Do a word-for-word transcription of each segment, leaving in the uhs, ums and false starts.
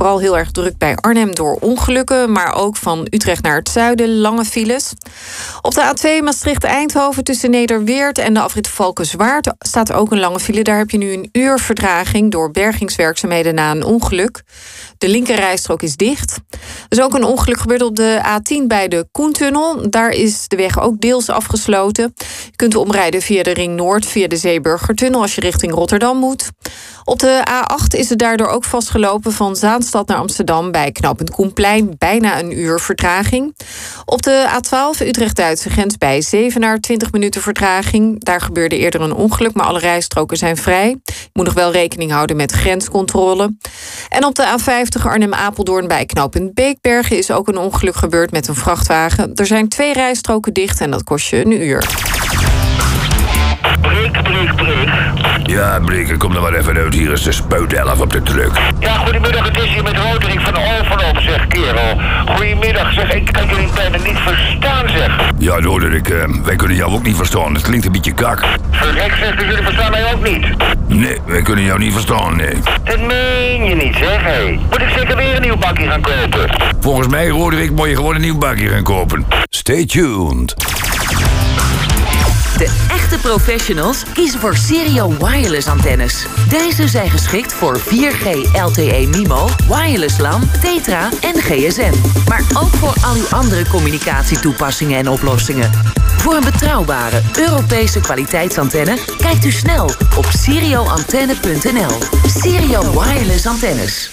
vooral heel erg druk bij Arnhem door ongelukken, maar ook van Utrecht naar het zuiden lange files. Op de A twee Maastricht-Eindhoven tussen Nederweert en de afrit Valkenswaard staat ook een lange file. Daar heb je nu een uur vertraging door bergingswerkzaamheden na een ongeluk. De linkerrijstrook is dicht. Er is ook een ongeluk gebeurd op de A tien bij de Koentunnel. Daar is de weg ook deels afgesloten. Je kunt omrijden via de Ring Noord, via de Zeeburgertunnel als je richting Rotterdam moet. Op de A acht is het daardoor ook vastgelopen van Zaanstad naar Amsterdam bij knooppunt Koenplein. Bijna een uur vertraging. Op de A twaalf Utrecht-Duitse grens bij Zevenaar twintig minuten vertraging. Daar gebeurde eerder een ongeluk, maar alle rijstroken zijn vrij. Je moet nog wel rekening houden met grenscontrole. En op de A vijftig Arnhem-Apeldoorn bij knooppunt Beekbergen is ook een ongeluk gebeurd met een vrachtwagen. Er zijn twee rijstroken dicht en dat kost je een uur. Breek, breek, breek. Ja, Breek, kom er maar even uit. Hier is de spuitelf op de truck. Ja, goedemiddag, het is hier met Roderick van Overloop, zeg, kerel. Goedemiddag, zeg, ik kan jullie bijna niet verstaan, zeg. Ja, Roderick, uh, wij kunnen jou ook niet verstaan. Het klinkt een beetje kak. Verrek, zeg, dus jullie verstaan mij ook niet? Nee, wij kunnen jou niet verstaan, nee. Dat meen je niet, zeg, hé. Moet ik zeker weer een nieuw bakje gaan kopen? Volgens mij, Roderick, moet je gewoon een nieuw bakje gaan kopen. Stay tuned. De echte professionals kiezen voor Sirio Wireless antennes. Deze zijn geschikt voor vier G L T E MIMO, wireless LAN, Tetra en G S M. Maar ook voor al uw andere communicatietoepassingen en oplossingen. Voor een betrouwbare Europese kwaliteitsantenne kijkt u snel op sirio antenne punt n l. Sirio Wireless antennes.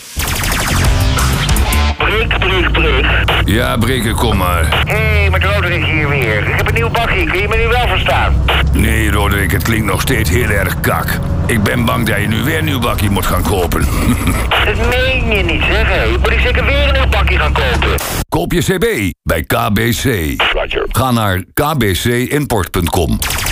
Breek, breek, breek. Ja, Breek, kom maar. Hé, hey, met Roderick hier weer. Ik heb een nieuw bakje, kun je me nu wel verstaan? Nee, Roderick, het klinkt nog steeds heel erg kak. Ik ben bang dat je nu weer een nieuw bakje moet gaan kopen. Dat meen je niet, zeg, hé. Moet ik zeker weer een nieuw bakje gaan kopen? Koop je C B bij K B C. Roger. Ga naar k b c import punt com.